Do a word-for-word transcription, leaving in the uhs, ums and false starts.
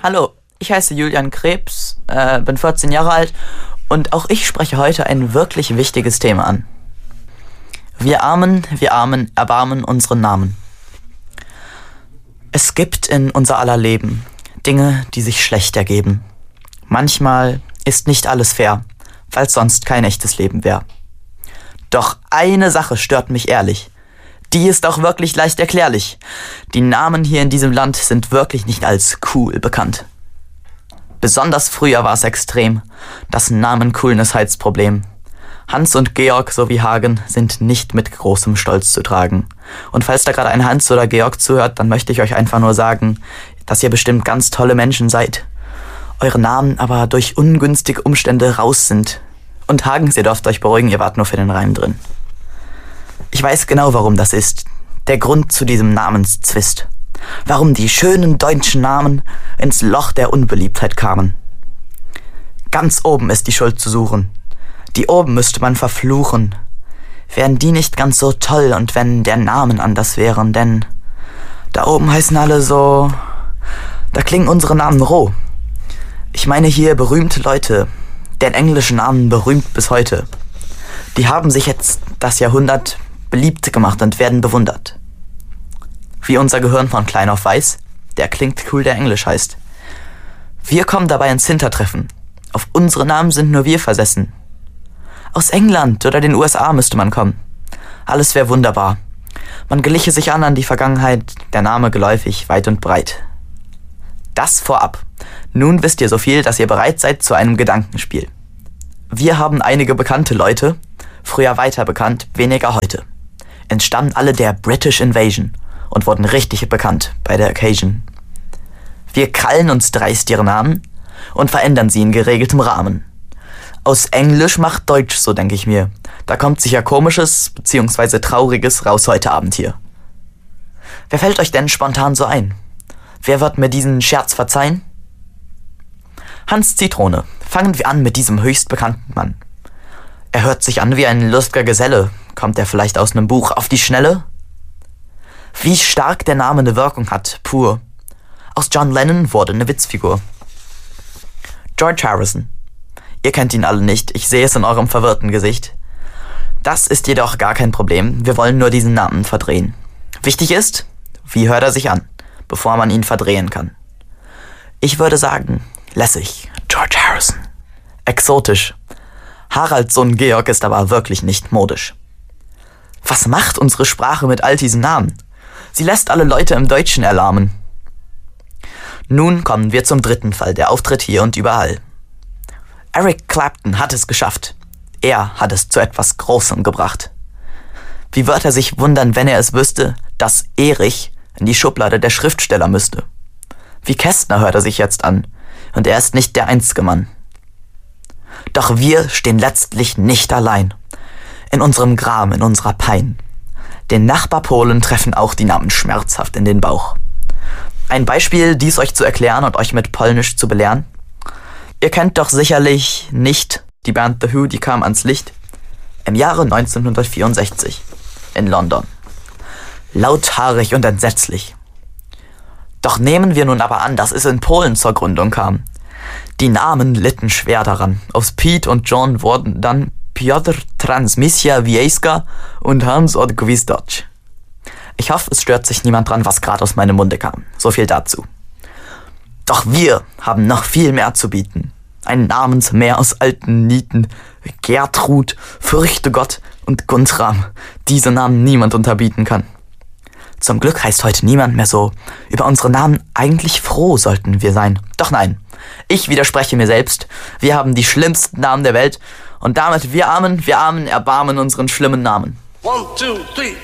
Hallo, ich heiße Julian Krebs, äh, bin vierzehn Jahre alt und auch ich spreche heute ein wirklich wichtiges Thema an. Wir Armen, wir Armen, erbarmen unseren Namen. Es gibt in unser aller Leben Dinge, die sich schlecht ergeben. Manchmal ist nicht alles fair, weil sonst kein echtes Leben wäre. Doch eine Sache stört mich ehrlich. Die ist auch wirklich leicht erklärlich. Die Namen hier in diesem Land sind wirklich nicht als cool bekannt. Besonders früher war es extrem, das Namen-Coolness-Heizproblem. Hans und Georg sowie Hagen sind nicht mit großem Stolz zu tragen. Und falls da gerade ein Hans oder Georg zuhört, dann möchte ich euch einfach nur sagen, dass ihr bestimmt ganz tolle Menschen seid. Eure Namen aber durch ungünstige Umstände raus sind. Und Hagens, ihr dürft euch beruhigen, ihr wart nur für den Reim drin. Ich weiß genau, warum das ist. Der Grund zu diesem Namenszwist. Warum die schönen deutschen Namen ins Loch der Unbeliebtheit kamen. Ganz oben ist die Schuld zu suchen. Die oben müsste man verfluchen. Wären die nicht ganz so toll und wenn der Namen anders wären, denn da oben heißen alle so... Da klingen unsere Namen roh. Ich meine hier berühmte Leute, deren englische Namen berühmt bis heute. Die haben sich jetzt das Jahrhundert beliebt gemacht und werden bewundert. Wie unser Gehirn von klein auf weiß, der klingt cool, der Englisch heißt. Wir kommen dabei ins Hintertreffen. Auf unsere Namen sind nur wir versessen. Aus England oder den U S A müsste man kommen. Alles wäre wunderbar. Man geliche sich an an die Vergangenheit, der Name geläufig, weit und breit. Das vorab. Nun wisst ihr so viel, dass ihr bereit seid zu einem Gedankenspiel. Wir haben einige bekannte Leute, früher weiter bekannt, weniger heute. Entstammen alle der British Invasion und wurden richtig bekannt bei der Occasion. Wir krallen uns dreist ihre Namen und verändern sie in geregeltem Rahmen. Aus Englisch macht Deutsch, so denke ich mir. Da kommt sicher Komisches bzw. Trauriges raus heute Abend hier. Wer fällt euch denn spontan so ein? Wer wird mir diesen Scherz verzeihen? Hans Zitrone. Fangen wir an mit diesem höchst bekannten Mann. Er hört sich an wie ein lustiger Geselle. Kommt er vielleicht aus einem Buch auf die Schnelle? Wie stark der Name eine Wirkung hat, pur. Aus John Lennon wurde eine Witzfigur. George Harrison. Ihr kennt ihn alle nicht, ich sehe es in eurem verwirrten Gesicht. Das ist jedoch gar kein Problem, wir wollen nur diesen Namen verdrehen. Wichtig ist, wie hört er sich an, bevor man ihn verdrehen kann. Ich würde sagen, lässig, George Harrison. Exotisch. Haralds Sohn Georg ist aber wirklich nicht modisch. Was macht unsere Sprache mit all diesen Namen? Sie lässt alle Leute im Deutschen erlahmen. Nun kommen wir zum dritten Fall, der Auftritt hier und überall. Eric Clapton hat es geschafft. Er hat es zu etwas Großem gebracht. Wie wird er sich wundern, wenn er es wüsste, dass Erich in die Schublade der Schriftsteller müsste? Wie Kästner hört er sich jetzt an, und er ist nicht der einzige Mann. Doch wir stehen letztlich nicht allein. In unserem Gram, in unserer Pein. Den Nachbarpolen treffen auch die Namen schmerzhaft in den Bauch. Ein Beispiel, dies euch zu erklären und euch mit Polnisch zu belehren. Ihr kennt doch sicherlich nicht die Band The Who, die kam ans Licht im Jahre neunzehnhundertvierundsechzig in London. Lauthaarig und entsetzlich. Doch nehmen wir nun aber an, dass es in Polen zur Gründung kam. Die Namen litten schwer daran. Aus Pete und John wurden dann Piotr Transmisja Wiejska und Hans od Gwizdocz. Ich hoffe, es stört sich niemand dran, was gerade aus meinem Munde kam. So viel dazu. Doch wir haben noch viel mehr zu bieten. Ein Namensmeer aus alten Nieten. Gertrud, Fürchte Gott und Guntram. Diese Namen niemand unterbieten kann. Zum Glück heißt heute niemand mehr so. Über unsere Namen eigentlich froh sollten wir sein. Doch nein, ich widerspreche mir selbst. Wir haben die schlimmsten Namen der Welt. Und damit wir Armen, wir Armen erbarmen unseren schlimmen Namen. One, two, three.